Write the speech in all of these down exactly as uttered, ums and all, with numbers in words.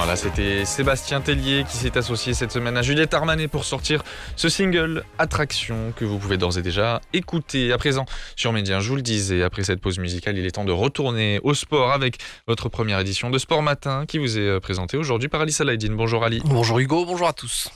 Voilà, c'était Sébastien Tellier qui s'est associé cette semaine à Juliette Armanet pour sortir ce single Attraction que vous pouvez d'ores et déjà écouter. À présent, sur Média, je vous le disais, après cette pause musicale, il est temps de retourner au sport avec votre première édition de Sport Matin qui vous est présentée aujourd'hui par Ali Salahdine. Bonjour Ali. Bonjour Hugo, bonjour à tous.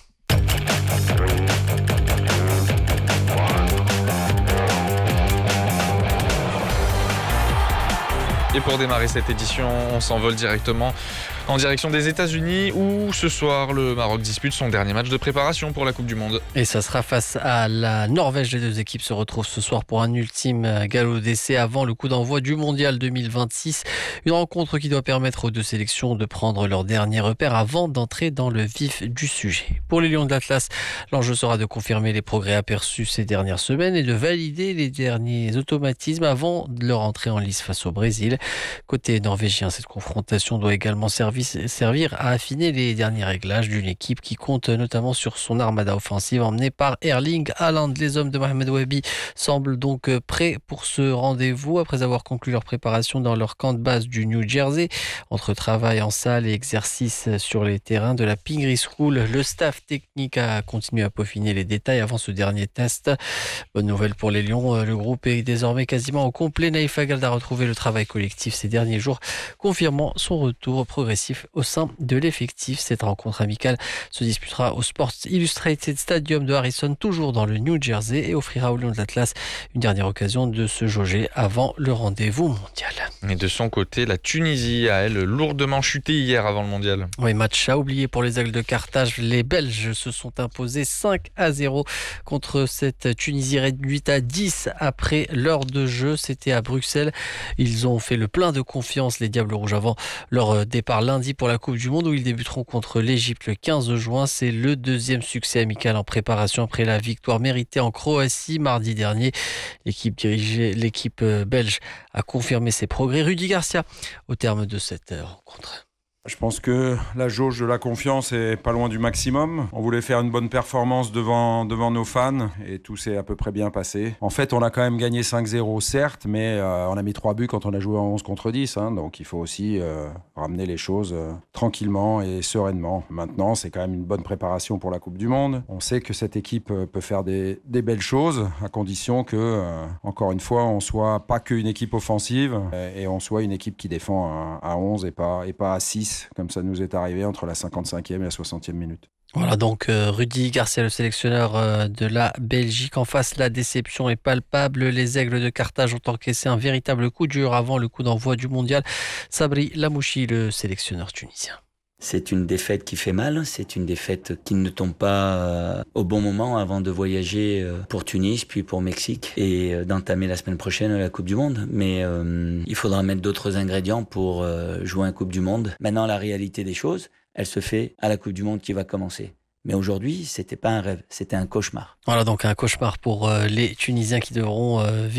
Et pour démarrer cette édition, on s'envole directement en direction des États-Unis où ce soir le Maroc dispute son dernier match de préparation pour la Coupe du Monde. Et ça sera face à la Norvège. Les deux équipes se retrouvent ce soir pour un ultime galop d'essai avant le coup d'envoi du Mondial deux mille vingt-six. Une rencontre qui doit permettre aux deux sélections de prendre leur dernier repère avant d'entrer dans le vif du sujet. Pour les Lions de l'Atlas, l'enjeu sera de confirmer les progrès aperçus ces dernières semaines et de valider les derniers automatismes avant de leur entrée en lice face au Brésil. Côté norvégien, cette confrontation doit également servir servir à affiner les derniers réglages d'une équipe qui compte notamment sur son armada offensive emmenée par Erling Haaland. Les hommes de Mohamed Wabi semblent donc prêts pour ce rendez-vous après avoir conclu leur préparation dans leur camp de base du New Jersey. Entre travail en salle et exercice sur les terrains de la Pingree School, le staff technique a continué à peaufiner les détails avant ce dernier test. Bonne nouvelle pour les Lions, le groupe est désormais quasiment au complet. Naïf Agald a retrouvé le travail collectif ces derniers jours, confirmant son retour progressif au sein de l'effectif. Cette rencontre amicale se disputera au Sports Illustrated Stadium de Harrison, toujours dans le New Jersey, et offrira aux Lions de l'Atlas une dernière occasion de se jauger avant le rendez-vous mondial. Et de son côté, la Tunisie a, elle, lourdement chuté hier avant le mondial. Oui, match à oublier pour les Aigles de Carthage. Les Belges se sont imposés cinq à zéro contre cette Tunisie réduite à dix après l'heure de jeu. C'était à Bruxelles. Ils ont fait le plein de confiance, les Diables Rouges, avant leur départ lundi pour la Coupe du Monde où ils débuteront contre l'Égypte le quinze juin. C'est le deuxième succès amical en préparation après la victoire méritée en Croatie mardi dernier. L'équipe dirigée, l'équipe belge a confirmé ses progrès. Rudy Garcia au terme de cette rencontre. Je pense que la jauge de la confiance est pas loin du maximum. On voulait faire une bonne performance devant, devant nos fans et tout s'est à peu près bien passé. En fait, on a quand même gagné cinq zéro, certes, mais euh, on a mis trois buts quand on a joué en onze contre dix. Hein, donc il faut aussi euh, ramener les choses euh, tranquillement et sereinement. Maintenant, c'est quand même une bonne préparation pour la Coupe du Monde. On sait que cette équipe euh, peut faire des, des belles choses à condition que, euh, encore une fois, on soit pas qu'une équipe offensive euh, et on soit une équipe qui défend à, à onze et pas, et pas à six. Comme ça nous est arrivé entre la cinquante-cinquième et la soixantième minute. Voilà donc euh, Rudy Garcia, le sélectionneur euh, de la Belgique. En face, la déception est palpable. Les Aigles de Carthage ont encaissé un véritable coup dur avant le coup d'envoi du mondial. Sabri Lamouchi, le sélectionneur tunisien. C'est une défaite qui fait mal, c'est une défaite qui ne tombe pas au bon moment avant de voyager pour Tunis, puis pour Mexique et d'entamer la semaine prochaine la Coupe du Monde. Mais euh, il faudra mettre d'autres ingrédients pour jouer un Coupe du Monde. Maintenant, la réalité des choses, elle se fait à la Coupe du Monde qui va commencer. Mais aujourd'hui, c'était pas un rêve, c'était un cauchemar. Voilà donc un cauchemar pour les Tunisiens qui devront vivre